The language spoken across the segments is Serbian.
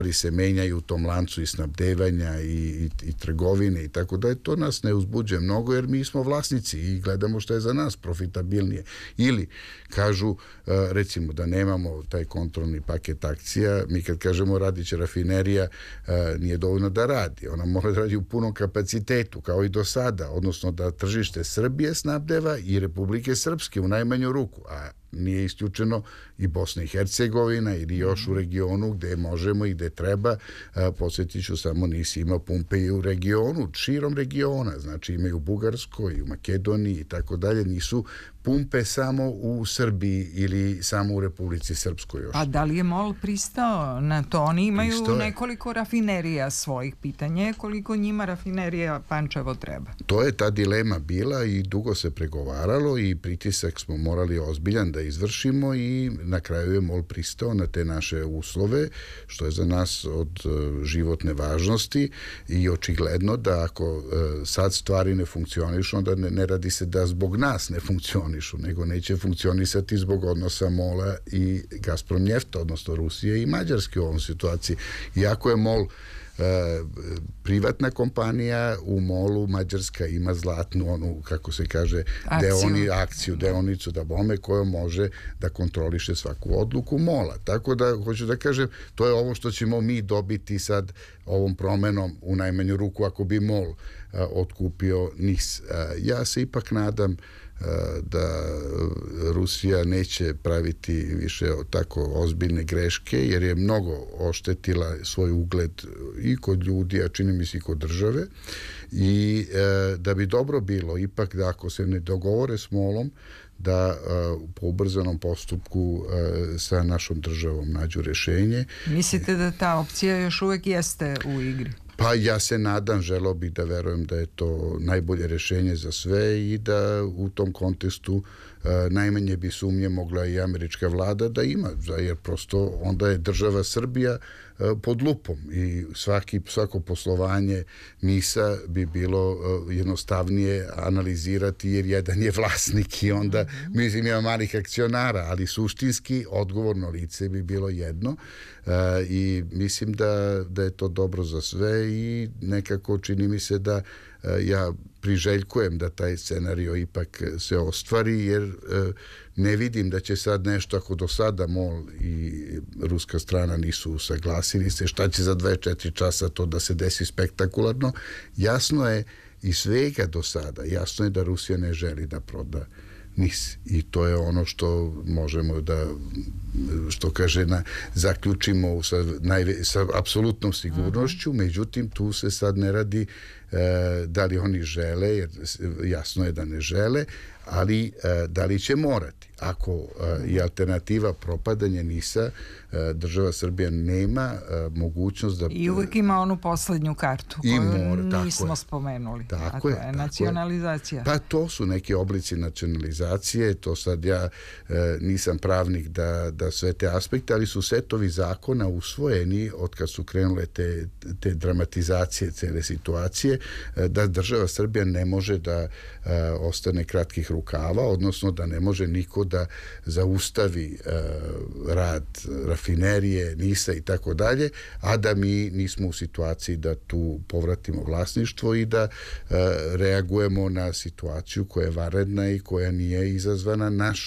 se menjaju u tom lancu i snabdevanja i trgovine i tako da to nas ne uzbuđuje mnogo jer mi smo vlasnici i gledamo što je za nas profitabilnije. Ili kažu recimo da nemamo taj kontrolni paket akcija, mi kad kažemo radit će rafinerija, nije dovoljno da radi, ona mora da radi u punom kapacitetu kao i do sada, odnosno da tržište Srbije snabdeva i Republike Srpske u najmanju ruku, a nije isključeno i Bosna i Hercegovina ili još u regionu gde možemo i gde treba. Podsjetit ću samo, nisi ima pumpe i u regionu, širom regiona, znači imaju u Bugarskoj, u Makedoniji i tako dalje, nisu pumpe samo u Srbiji ili samo u Republici Srpskoj još. A da li je MOL pristao na to? Oni imaju nekoliko rafinerija svojih. Pitanje koliko njima rafinerija Pančevo treba. To je ta dilema bila i dugo se pregovaralo i pritisak smo morali ozbiljan da izvršimo i na kraju je MOL pristao na te naše uslove, što je za nas od životne važnosti i očigledno da ako sad stvari ne funkcionišu, onda ne radi se da zbog nas ne funkcionišu, nego neće funkcionisati zbog odnosa MOL-a i Gazprom Njefta, odnosno Rusije i Mađarske u ovom situaciji. Iako je MOL privatna kompanija, u MOL-u Mađarska ima zlatnu, onu, kako se kaže, deonicu da bome, koja može da kontroliše svaku odluku MOL-a. Tako da, hoću da kažem, to je ovo što ćemo mi dobiti sad ovom promenom u najmanju ruku ako bi MOL otkupio NIS. Ja se ipak nadam da Rusija neće praviti više tako ozbiljne greške, jer je mnogo oštetila svoj ugled i kod ljudi, a čini mi se i kod države, i da bi dobro bilo ipak da ako se ne dogovore s MOL-om, da po ubrzanom postupku sa našom državom nađu rešenje. Mislite da ta opcija još uvek jeste u igri? Pa ja se nadam, želeo bih da verujem da je to najbolje rešenje za sve i da u tom kontekstu najmanje bi sumnje mogla i američka vlada da ima, jer prosto onda je država Srbija pod lupom i svako poslovanje NIS-a bi bilo jednostavnije analizirati jer jedan je vlasnik i onda mislim ima malih akcionara, ali suštinski odgovorno lice bi bilo jedno i mislim da je to dobro za sve i nekako čini mi se da ja priželjkujem da taj scenario ipak se ostvari, jer ne vidim da će sad nešto, ako do sada MOL i ruska strana nisu usaglasili se, šta će za 24 časa to da se desi spektakularno. Jasno je i svega do sada, jasno je da Rusija ne želi da proda NIS i to je ono što možemo da, što kaže, zaključimo sa apsolutnom sigurnošću. Međutim, tu se sad ne radi da li oni žele, jer jasno je da ne žele, ali da li će morati. Ako je alternativa propadanje NIS-a, država Srbija nema mogućnost da... I uvijek ima onu poslednju kartu koju nismo spomenuli. Tako je. Nacionalizacija. Pa to su neki oblici nacionalizacije, to sad ja nisam pravnik da sve te aspekte, ali su setovi zakona usvojeni od kad su krenule te dramatizacije cele situacije, da država Srbija ne može da ostane kratkih rukava, odnosno da ne može niko da zaustavi rad rafinerije, NIS-a i tako dalje, a da mi nismo u situaciji da tu povratimo vlasništvo i da reagujemo na situaciju koja je vanredna i koja nije izazvana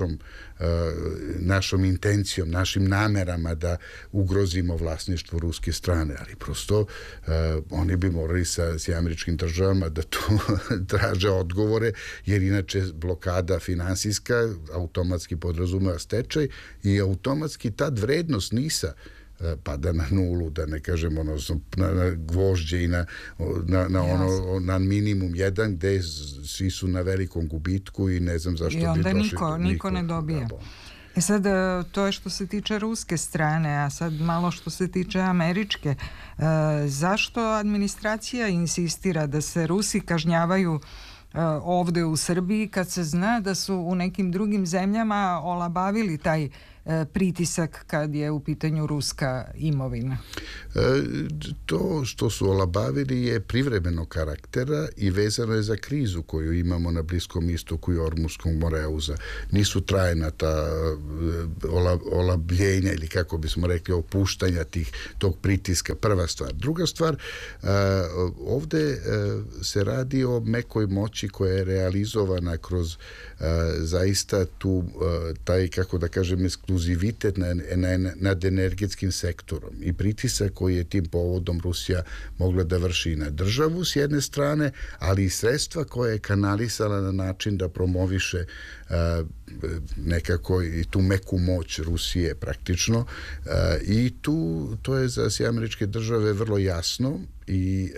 našom intencijom, našim namerama da ugrozimo vlasništvo ruske strane, ali prosto oni bi morali sa američkim državama da tu traže odgovore, jer inače blokada finansijska automatski podrazumeva stečaj i automatski tad vrednost NIS-a pada na nulu, da ne kažem na gvožđe i na minimum jedan, gde svi su na velikom gubitku i ne znam zašto bi došli. I onda niko ne dobije. Sad, to je što se tiče ruske strane, a sad malo što se tiče američke. Zašto administracija insistira da se Rusi kažnjavaju ovde u Srbiji kad se zna da su u nekim drugim zemljama olabavili taj pritisak kad je u pitanju ruska imovina? To što su olabavili je privremenog karaktera i vezano je za krizu koju imamo na Bliskom istoku i Ormuskog moreuza. Nisu trajna ta olabljenja ili kako bismo rekli opuštanja tog pritiska. Prva stvar. Druga stvar, ovdje se radi o mekoj moći koja je realizovana kroz zaista taj, kako da kažem, ekskluzivitet nad energetskim sektorom i pritisak koji je tim povodom Rusija mogla da vrši na državu s jedne strane, ali i sredstva koje je kanalisala na način da promoviše nekako i tu meku moć Rusije praktično i to je za Američke države vrlo jasno i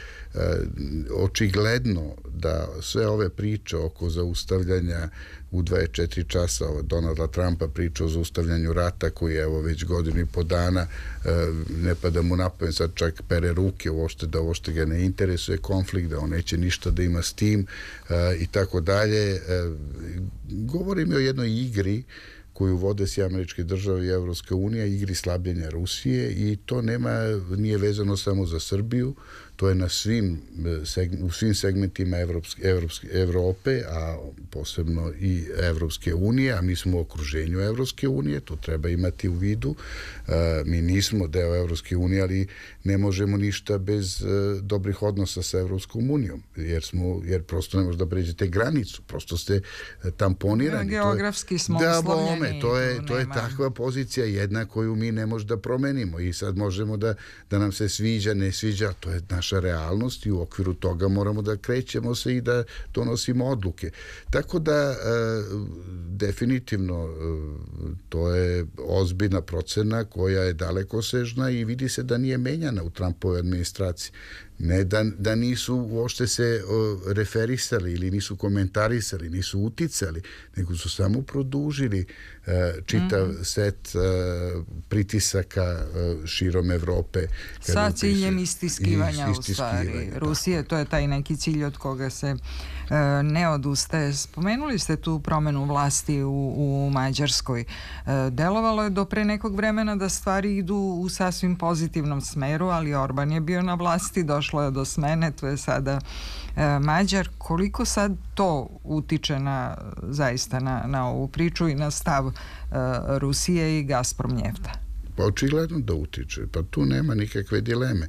očigledno da sve ove priče oko zaustavljanja u 24 časa od Donalda Trumpa priča o zaustavljanju rata koji je evo već godinu i po dana ne pada mu napamet, sad čak pere ruke da uopšte ga ne interesuje konflikt, da on neće ništa da ima s tim i tako dalje. Govorim o jednoj igri koju vode Američke države i Evropska unija, igri slabljenja Rusije i to nije vezano samo za Srbiju, to je u svim segmentima Evrope, a posebno i Evropske unije, a mi smo u okruženju Evropske unije, to treba imati u vidu. Mi nismo deo Evropske unije, ali ne možemo ništa bez dobrih odnosa sa Evropskom unijom, jer prosto ne može da pređete granicu, prosto ste tamponirani. Geografski smo uslovljeni. To je takva pozicija jedna koju mi ne možemo da promenimo i sad možemo da nam se sviđa, ne sviđa, to je naša realnost i u okviru toga moramo da krećemo se i da donosimo odluke. Tako da definitivno to je ozbiljna procena koja je dalekosežna i vidi se da nije menjana u Trumpovoj administraciji. Ne da nisu uopšte se referisali ili nisu komentarisali, nisu uticali, nego su samo produžili čitav set pritisaka širom Evrope. Sa ciljem istiskivanja u stvari Rusije, to je taj neki cilj od koga se ne odustaje. Spomenuli ste tu promenu vlasti u Mađarskoj. Delovalo je do pre nekog vremena da stvari idu u sasvim pozitivnom smeru, ali Orban je bio na vlasti, došlo je do smene, to je sada Mađar. Koliko sad to utiče zaista na ovu priču i na stav Rusije i Gazprom njefta? Pa očigledno da utiče, pa tu nema nikakve dileme.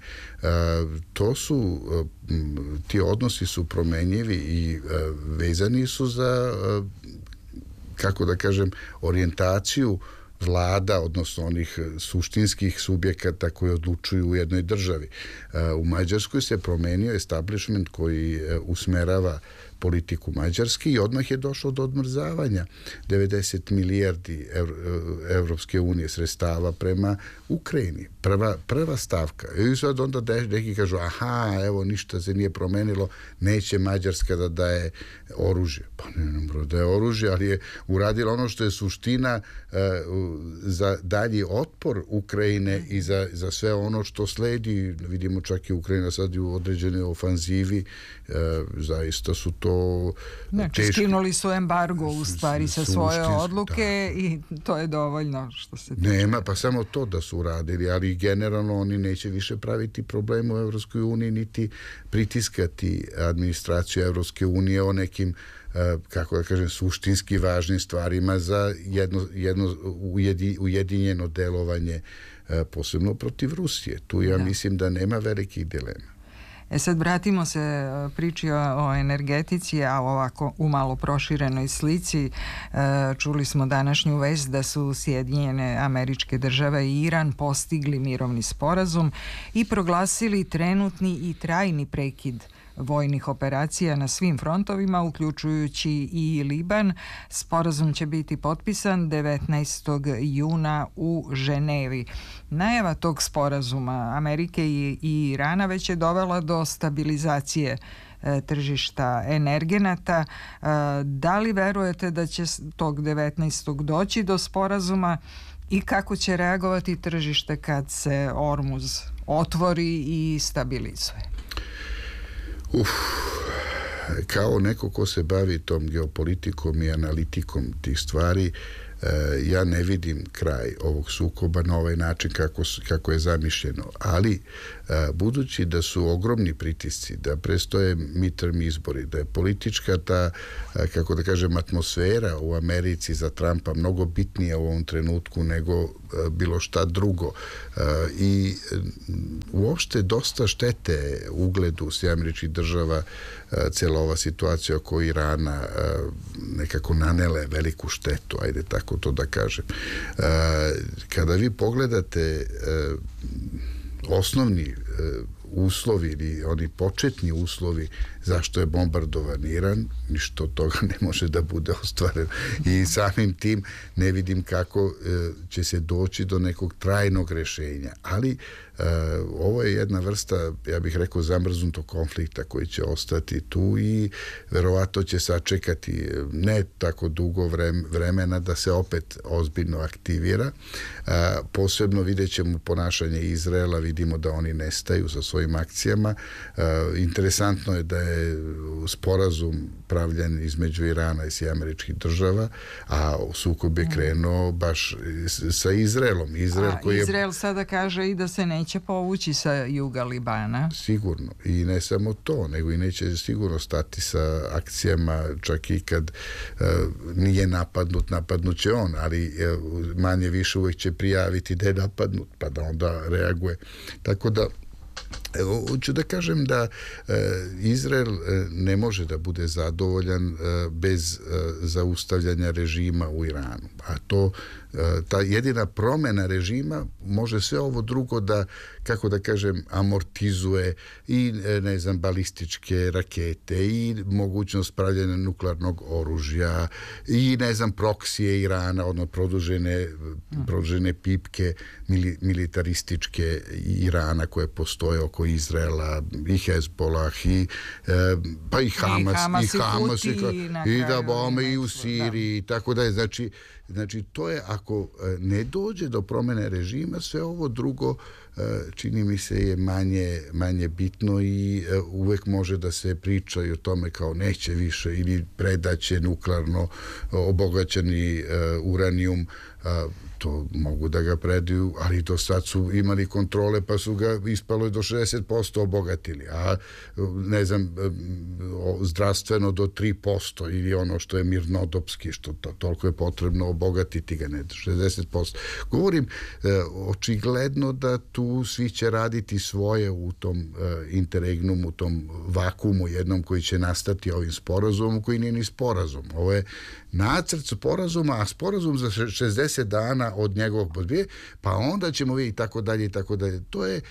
Ti odnosi su promenjivi i vezani su za, kako da kažem, orijentaciju vlada, odnosno onih suštinskih subjekata koji odlučuju u jednoj državi. U Mađarskoj se promenio establishment koji usmerava politiku Mađarske i odmah je došlo do odmrzavanja 90 milijardi Evropske unije sredstava prema Ukrajini. Prva stavka. I sad onda neki kažu, evo ništa se nije promenilo, neće Mađarska da daje oružje. Pa ne daje oružje, ali je uradila ono što je suština za dalji otpor Ukrajine i za sve ono što sledi. Vidimo čak i Ukrajina sad u određenoj ofanzivi, zaista su to teški. Skinuli su embargo u stvari sa svoje odluke i to je dovoljno što se tiče. Nema, pa samo to da su uradili, ali generalno oni neće više praviti problem u Evropskoj uniji, niti pritiskati administraciju Evropske unije o nekim, kako da kažem, suštinski važnim stvarima za jedno ujedinjeno delovanje, posebno protiv Rusije. Tu ja mislim da nema velikih dilema. Sad vratimo se priči o energetici, a ovako u malo proširenoj slici. Čuli smo današnju vest da su Sjedinjene Američke Države i Iran postigli mirovni sporazum i proglasili trenutni i trajni prekid vojnih operacija na svim frontovima, uključujući i Liban. Sporazum će biti potpisan 19. juna u Ženevi. Najava tog sporazuma Amerike i Irana već je dovela do stabilizacije tržišta energenata. Da li verujete da će tog 19. doći do sporazuma i kako će reagovati tržište kad se Ormuz otvori i stabilizuje? Kao neko ko se bavi tom geopolitikom i analitikom tih stvari, Ja ne vidim kraj ovog sukoba na ovaj način kako je zamišljeno, ali budući da su ogromni pritisci, da prestoje midterm izbori, da je politička ta, kako da kažem, atmosfera u Americi za Trumpa mnogo bitnija u ovom trenutku nego bilo šta drugo. I uopšte dosta štete ugledu Američkih država cijela ova situacija oko Irana nekako nanele veliku štetu, ajde tako to da kažem. Kada vi pogledate osnovni uslovi ili oni početni uslovi zašto je bombardovan Iran, ništa od toga ne može da bude ostvareno. I samim tim ne vidim kako će se doći do nekog trajnog rešenja. Ali ovo je jedna vrsta, ja bih rekao, zamrznutog konflikta koji će ostati tu i verovatno će sačekati ne tako dugo vremena da se opet ozbiljno aktivira. Posebno vidjet ćemo ponašanje Izraela, vidimo da oni nestaju sa svojim akcijama. Interesantno je da je sporazum pravljen između Irana i Američkih država, a sukob je krenuo baš sa Izraelom. Izrael sada kaže i da se neće povući sa juga Libana. Sigurno. I ne samo to, nego i neće sigurno stati sa akcijama, čak i kad nije napadnut će on, ali manje više uvijek će prijaviti da je napadnut, pa da onda reaguje. Tako da hoću da kažem da Izrael ne može da bude zadovoljan bez zaustavljanja režima u Iranu. A ta jedina promjena režima može sve ovo drugo da, kako da kažem, amortizuje i, ne znam, balističke rakete i mogućnost pravljanja nuklearnog oružja i, ne znam, proksije Irana, odnosno produžene pipke militarističke Irana koje postoje oko Izraela, i Hezbollah, pa i Hamas, i da bome i u Siriji, tako da je, znači to je, ako ne dođe do promjene režima, sve ovo drugo čini mi se je manje bitno i uvek može da se priča i o tome kao neće više ili predaće nuklearno obogaćeni uranijum, to mogu da ga predaju, ali do sad su imali kontrole pa su ga ispalo do 60% obogatili, a ne znam, zdravstveno do 3% ili ono što je mirnodopski, što toliko je potrebno obogatiti ga, ne 60%. Govorim, očigledno da tu svi će raditi svoje u tom interregnumu, u tom vakumu jednom koji će nastati ovim sporazumom, koji nije ni sporazum. Ovo je nacrt sporazuma, a sporazum za 60 dana od njegovog podbije, pa onda ćemo vidjeti tako dalje i tako dalje. To je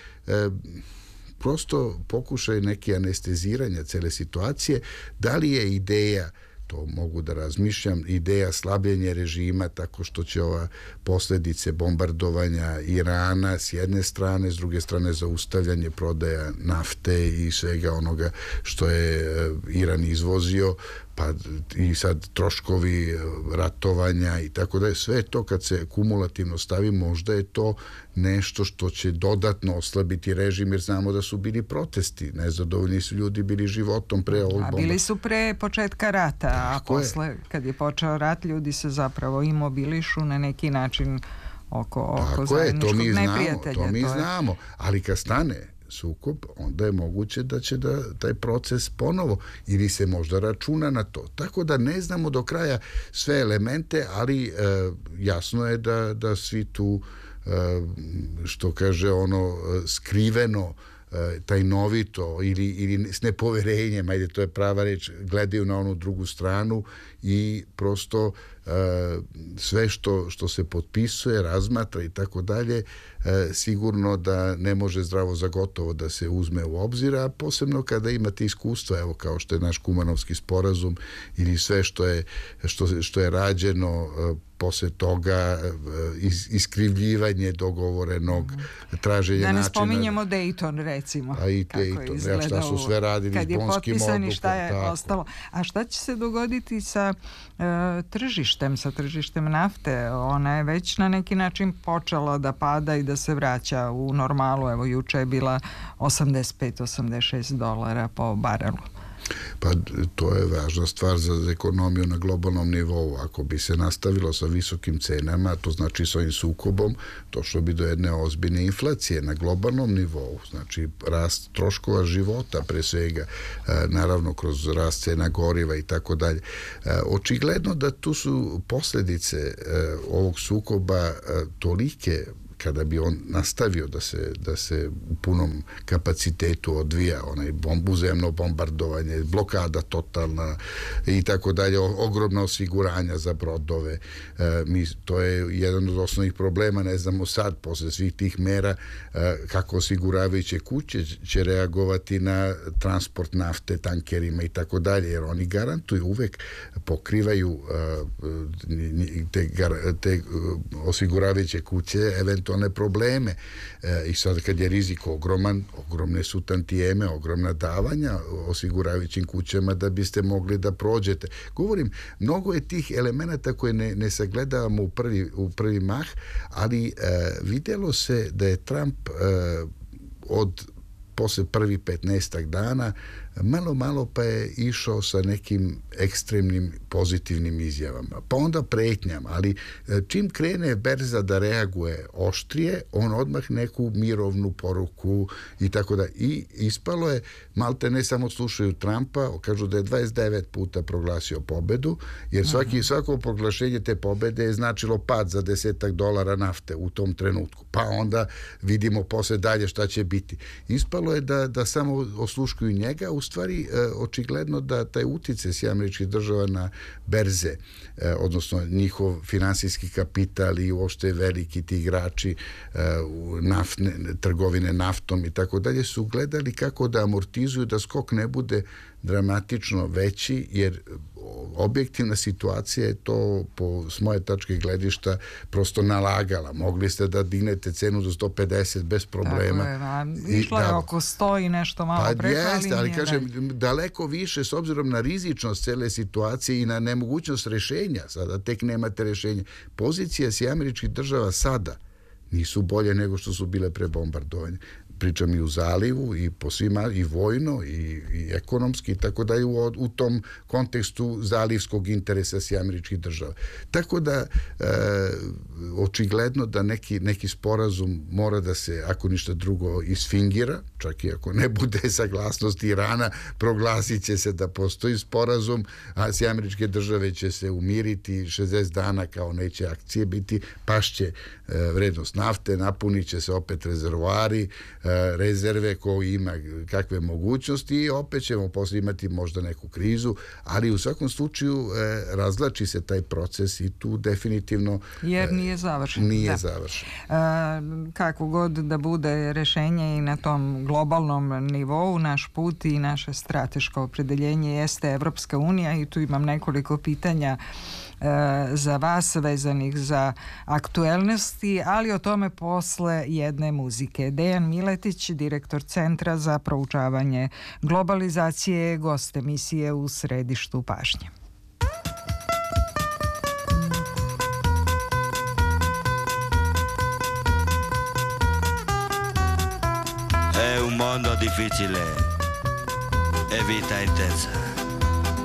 prosto pokušaj neke anesteziranja cele situacije. Da li je ideja, to mogu da razmišljam, ideja slabljenja režima tako što će ova posljedice bombardovanja Irana s jedne strane, s druge strane zaustavljanje prodaja nafte i svega onoga što je Iran izvozio, pa i sad troškovi ratovanja i tako da je sve to kad se kumulativno stavi, možda je to nešto što će dodatno oslabiti režim, jer znamo da su bili protesti, nezadovoljni su ljudi bili životom pre ovog bomba. A bili su pre početka rata, a posle kad je počeo rat, ljudi se zapravo imobilišu na neki način oko zajedničkog neprijatelja. To mi znamo, ali kad stane sukob, onda je moguće da će taj proces ponovo ili se možda računa na to. Tako da ne znamo do kraja sve elemente, ali jasno je da svi tu, što kaže ono, skriveno, tajnovito ili s nepoverenjem, ajde, to je prava reč, gledaju na onu drugu stranu i prosto sve što se potpisuje, razmatra i tako dalje, sigurno da ne može zdravo za gotovo da se uzme u obzir, a posebno kada imate iskustva, evo kao što je naš Kumanovski sporazum ili sve što je rađeno posle toga, iskrivljivanje dogovorenog, traženje načina. Da ne spominjemo Dayton, recimo. A i Dayton, šta su sve radili s Bonskim odlukom. Šta je ostalo. A šta će se dogoditi sa tržištem nafte? Ona je već na neki način počela da pada i da se vraća u normalu. Evo, juče je bila $85-86 po barelu. Pa to je važna stvar za ekonomiju na globalnom nivou. Ako bi se nastavilo sa visokim cenama, to znači sa ovim sukobom, došlo bi do jedne ozbiljne inflacije na globalnom nivou. Znači rast troškova života pre svega, naravno kroz rast cena goriva i tako dalje. Očigledno da tu su posljedice ovog sukoba tolike, kada bi on nastavio da se u punom kapacitetu odvija onaj uzemno bombardovanje, blokada totalna i tako dalje, ogromna osiguranja za brodove. To je jedan od osnovnih problema, ne znamo sad, posle svih tih mera, kako osiguravajuće kuće će reagovati na transport nafte tankerima i tako dalje, jer oni garantuju, uvek pokrivaju te osiguravajuće kuće eventualne probleme. I sad kad je rizik ogroman, ogromne su tantijeme, ogromna davanja osiguravajućim kućama da biste mogli da prođete. Govorim, mnogo je tih elemenata koje ne sagledavamo u prvi mah, ali vidjelo se da je Trump posle prvih 15 dana malo pa je išao sa nekim ekstremnim pozitivnim izjavama, pa onda pretnjama, ali čim krene berza da reaguje oštrije, on odmah neku mirovnu poruku i tako da. I ispalo je, malte ne samo slušaju Trumpa, kažu da je 29 puta proglasio pobedu, jer svako proglašenje te pobede je značilo pad za $10 nafte u tom trenutku. Pa onda vidimo posle dalje šta će biti. Ispalo je da samo osluškuju njega, u stvari očigledno da taj uticaj Američkih država na berze, odnosno njihov finansijski kapital i uopšte veliki ti igrači trgovine naftom i tako dalje, su gledali kako da amortizuju, da skok ne bude dramatično veći, jer objektivna situacija je to, s moje tačke gledišta, prosto nalagala. Mogli ste da dignete cenu do 150 bez problema. Išlo je oko 100 i nešto malo preko, ali kažem, daleko više s obzirom na rizičnost cele situacije i na nemogućnost rešenja. Sada tek nemate rešenja. Pozicija Američkih država sada nisu bolje nego što su bile pre bombardovanja. Pričam i u zalivu i po svima, i vojno i ekonomski i tako da je u tom kontekstu zalivskog interesa Američkih država. Tako da očigledno da neki sporazum mora da se, ako ništa drugo, isfingira, čak i ako ne bude saglasnost Irana, proglasit će se da postoji sporazum, a Američke države će se umiriti 60 dana kao neće akcije biti, pašće vrednost nafte, napunit će se opet rezervoari, rezerve ko ima kakve mogućnosti i opet ćemo posle imati možda neku krizu, ali u svakom slučaju razlači se taj proces i tu definitivno jer nije završen. Kako god da bude rešenje i na tom globalnom nivou, naš put i naše strateško opredeljenje jeste Evropska unija i tu imam nekoliko pitanja za vas vezanih za aktuelnosti, ali o tome posle jedne muzike. Dejan Miletić, direktor Centra za proučavanje globalizacije, gost emisije U središtu pažnje. È un mondo difficile e vita intensa.